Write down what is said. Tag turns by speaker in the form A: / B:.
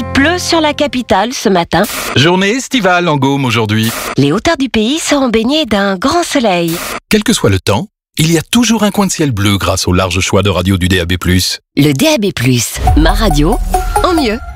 A: Il pleut sur la capitale ce matin.
B: Journée estivale en Gaume aujourd'hui.
A: Les hauteurs du pays seront baignées d'un grand soleil.
B: Quel que soit le temps, il y a toujours un coin de ciel bleu grâce au large choix de radio du DAB+.
A: Le DAB+, ma radio, en mieux.